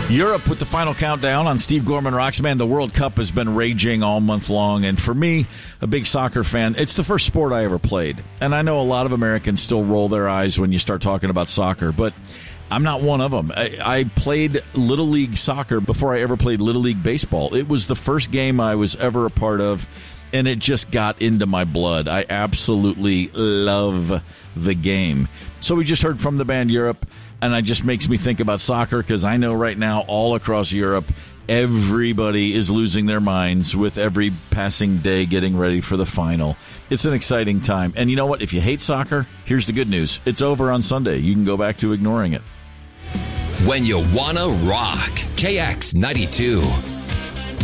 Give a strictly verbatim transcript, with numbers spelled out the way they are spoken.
Europe with the final countdown on Steve Gorman Rocks. Man, the World Cup has been raging all month long, and for me, a big soccer fan, it's the first sport I ever played. And I know a lot of Americans still roll their eyes when you start talking about soccer, but I'm not one of them. I, I played Little League soccer before I ever played Little League baseball. It was the first game I was ever a part of, and it just got into my blood. I absolutely love the game. So we just heard from the band Europe. And it just makes me think about soccer because I know right now all across Europe, everybody is losing their minds with every passing day getting ready for the final. It's an exciting time. And you know what? If you hate soccer, here's the good news. It's over on Sunday. You can go back to ignoring it. When you wanna rock, K X ninety-two.